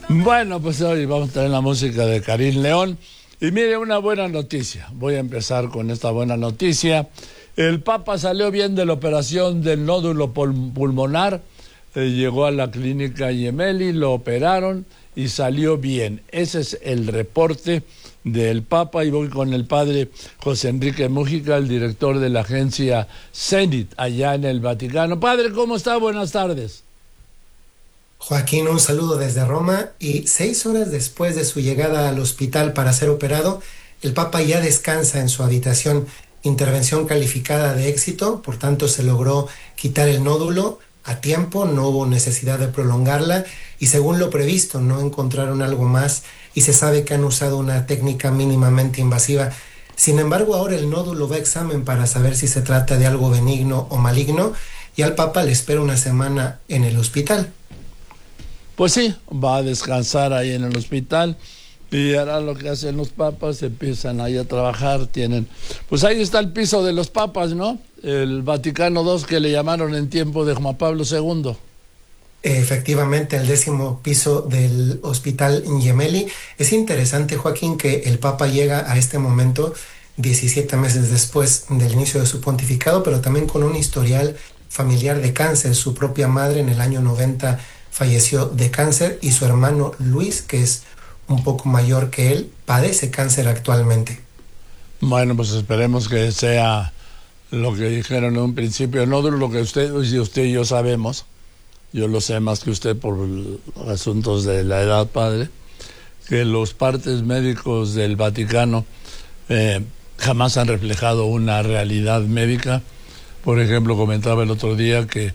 Bueno, pues hoy vamos a tener la música de Karim León. Y mire, una buena noticia. Voy a empezar con esta buena noticia. El Papa salió bien de la operación del nódulo pulmonar. Llegó a la clínica Gemelli, lo operaron y salió bien. Ese es el reporte del Papa. Y voy con el padre José Enrique Mújica, el director de la agencia Zenit, allá en el Vaticano. Padre, ¿cómo está? Buenas tardes. Joaquín, un saludo desde Roma. Y 6 horas después de su llegada al hospital para ser operado, el Papa ya descansa en su habitación. Intervención calificada de éxito, por tanto se logró quitar el nódulo a tiempo, no hubo necesidad de prolongarla y según lo previsto no encontraron algo más y se sabe que han usado una técnica mínimamente invasiva. Sin embargo, ahora el nódulo va a examen para saber si se trata de algo benigno o maligno y al Papa le espera una semana en el hospital. Pues sí, va a descansar ahí en el hospital y hará lo que hacen los papas, empiezan ahí a trabajar, pues ahí está el piso de los papas, ¿no? El Vaticano II que le llamaron en tiempo de Juan Pablo II. Efectivamente, el 10º piso del hospital Gemelli. Es interesante, Joaquín, que el Papa llega a este momento 17 meses después del inicio de su pontificado, pero también con un historial familiar de cáncer. Su propia madre en el año 90 falleció de cáncer y su hermano Luis, que es un poco mayor que él, padece cáncer actualmente. Bueno, pues esperemos que sea lo que dijeron en un principio, no de lo que usted y yo sabemos. Yo lo sé más que usted por asuntos de la edad, padre, que los partes médicos del Vaticano jamás han reflejado una realidad médica. Por ejemplo, comentaba el otro día que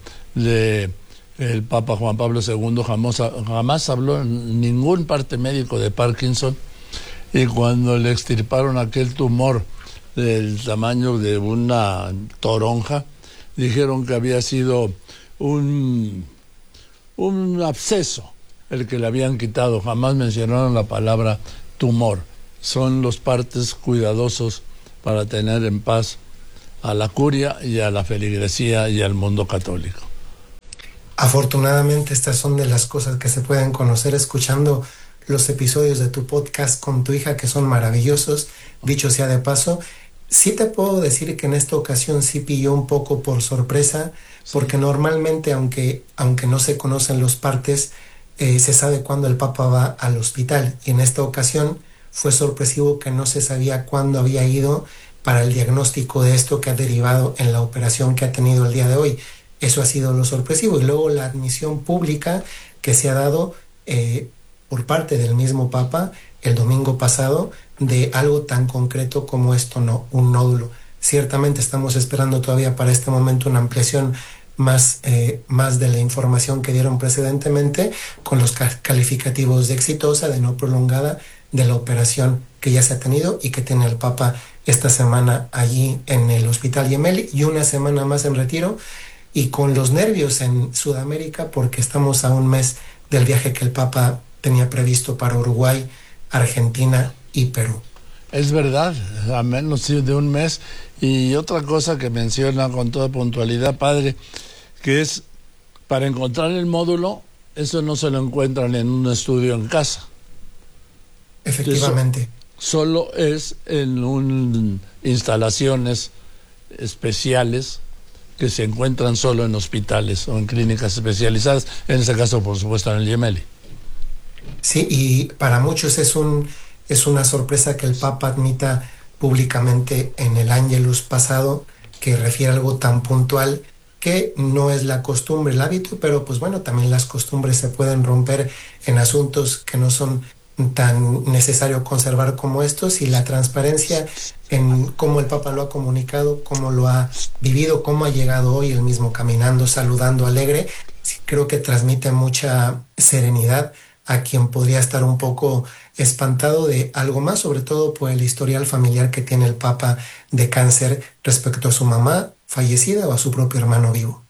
el Papa Juan Pablo II jamás habló en ningún parte médico de Parkinson, y cuando le extirparon aquel tumor del tamaño de una toronja, dijeron que había sido un absceso el que le habían quitado. Jamás mencionaron la palabra tumor. Son los partes cuidadosos para tener en paz a la curia y a la feligresía y al mundo católico. Afortunadamente estas son de las cosas que se pueden conocer escuchando los episodios de tu podcast con tu hija, que son maravillosos, dicho sea de paso. Sí te puedo decir que en esta ocasión sí pilló un poco por sorpresa, porque normalmente, aunque no se conocen los partes, se sabe cuándo el Papa va al hospital, y en esta ocasión fue sorpresivo que no se sabía cuándo había ido para el diagnóstico de esto que ha derivado en la operación que ha tenido el día de hoy. Eso ha sido lo sorpresivo. Y luego la admisión pública que se ha dado por parte del mismo Papa el domingo pasado de algo tan concreto como esto, no, un nódulo. Ciertamente estamos esperando todavía para este momento una ampliación más de la información que dieron precedentemente, con los calificativos de exitosa, de no prolongada, de la operación que ya se ha tenido y que tiene el Papa esta semana allí en el Hospital Gemelli y una semana más en retiro, y con los nervios en Sudamérica porque estamos a un mes del viaje que el Papa tenía previsto para Uruguay, Argentina y Perú. Es verdad, a menos de un mes. Y otra cosa que menciona con toda puntualidad, padre, que es para encontrar el módulo, eso no se lo encuentran en un estudio en casa. Efectivamente. Eso solo es en instalaciones especiales que se encuentran solo en hospitales o en clínicas especializadas, en este caso, por supuesto, en el Gemelli. Sí, y para muchos es una sorpresa que el Papa admita públicamente en el Ángelus pasado, que refiere algo tan puntual que no es la costumbre, el hábito, pero pues bueno, también las costumbres se pueden romper en asuntos que no son tan necesario conservar como estos, y la transparencia en cómo el Papa lo ha comunicado, cómo lo ha vivido, cómo ha llegado hoy él mismo caminando, saludando, alegre, sí, creo que transmite mucha serenidad a quien podría estar un poco espantado de algo más, sobre todo por el historial familiar que tiene el Papa de cáncer respecto a su mamá fallecida o a su propio hermano vivo.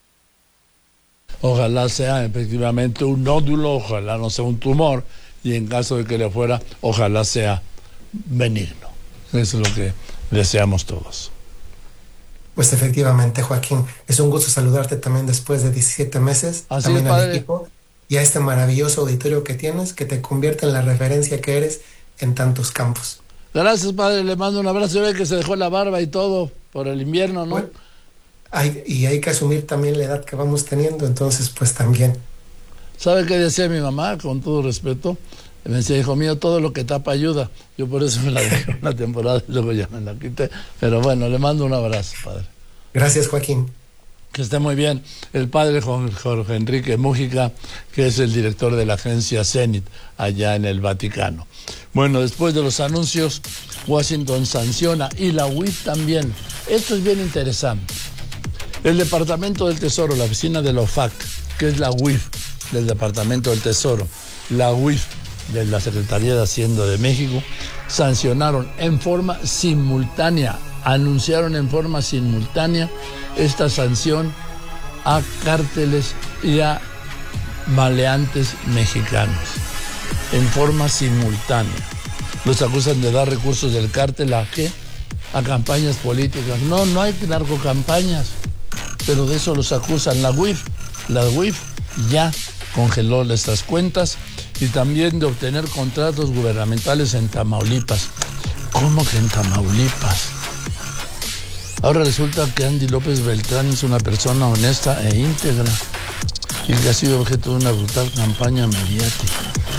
Ojalá sea efectivamente un nódulo, ojalá no sea un tumor, y en caso de que le fuera, ojalá sea benigno. Eso es lo que deseamos todos. Pues efectivamente, Joaquín, es un gusto saludarte también después de 17 meses. Así también es, al padre. equipo. y a este maravilloso auditorio que tienes, que te convierte en la referencia que eres en tantos campos. Gracias, padre, le mando un abrazo. Ve que se dejó la barba y todo por el invierno, ¿no? Bueno, hay que asumir también la edad que vamos teniendo, entonces pues también. ¿Sabe qué decía mi mamá? Con todo respeto, me decía, hijo mío, todo lo que tapa ayuda. Yo por eso me la dejé una temporada y luego ya me la quité. Pero bueno, le mando un abrazo, padre. Gracias, Joaquín. Que esté muy bien. El padre Jorge Enrique Mújica, que es el director de la agencia Zenit, allá en el Vaticano. Bueno, después de los anuncios, Washington sanciona y la UIF también. Esto es bien interesante. El Departamento del Tesoro, la oficina de la OFAC, que es la UIF del Departamento del Tesoro, la UIF de la Secretaría de Hacienda de México, sancionaron en forma simultánea, anunciaron en forma simultánea esta sanción a cárteles y a maleantes mexicanos, en forma simultánea. Los acusan de dar recursos del cártel ¿a qué? A campañas políticas. No hay narcocampañas, pero de eso los acusan. La UIF ya congeló estas cuentas y también de obtener contratos gubernamentales en Tamaulipas. ¿Cómo que en Tamaulipas? Ahora resulta que Andy López Beltrán es una persona honesta e íntegra y que ha sido objeto de una brutal campaña mediática.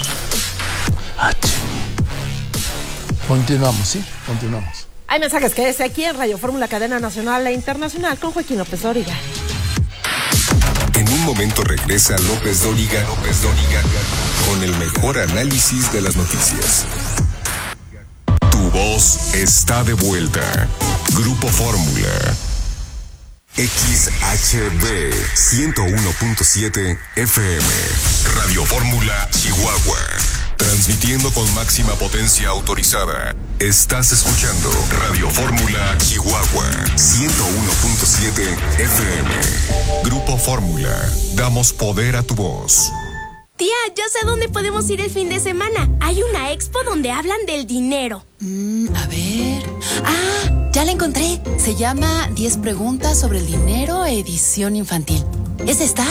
Continuamos, ¿sí? Continuamos. Hay mensajes que es aquí en Radio Fórmula, cadena nacional e internacional con Joaquín López Dóriga. En un momento regresa López Dóriga con el mejor análisis de las noticias. Tu voz está de vuelta. Grupo Fórmula. XHB 101.7 FM. Radio Fórmula Chihuahua. Transmitiendo con máxima potencia autorizada. Estás escuchando Radio Fórmula Chihuahua 101.7 FM. Grupo Fórmula. Damos poder a tu voz. Tía, yo sé dónde podemos ir el fin de semana. Hay una expo donde hablan del dinero. A ver. Ah, ya la encontré. Se llama 10 preguntas sobre el dinero, edición infantil. ¿Es esta?